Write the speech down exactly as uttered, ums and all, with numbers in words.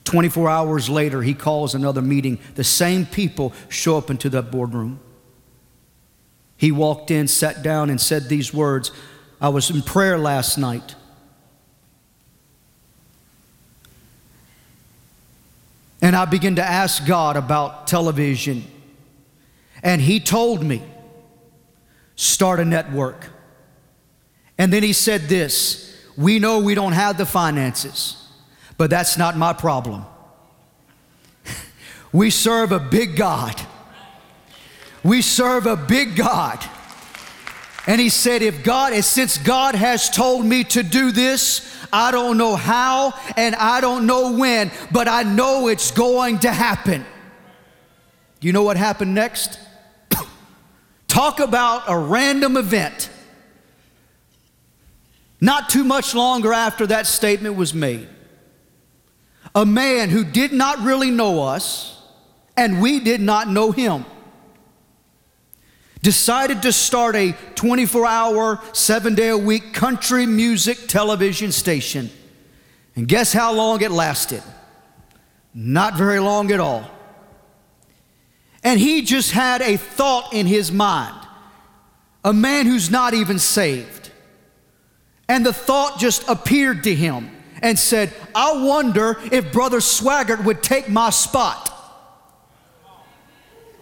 twenty-four hours later, he calls another meeting. The same people show up into that boardroom. He walked in, sat down, and said these words, "I was in prayer last night. And I began to ask God about television. And he told me, start a network." And then he said this, "We know we don't have the finances, but that's not my problem. We serve a big God. We serve a big God." And he said, if God, and since God has told me to do this, I don't know how and I don't know when, but I know it's going to happen. You know what happened next? Talk about a random event. Not too much longer after that statement was made, a man who did not really know us and we did not know him decided to start a twenty-four hour, seven day a week country music television station. And guess how long it lasted? Not very long at all. And he just had a thought in his mind, a man who's not even saved. And the thought just appeared to him and said, I wonder if Brother Swaggart would take my spot.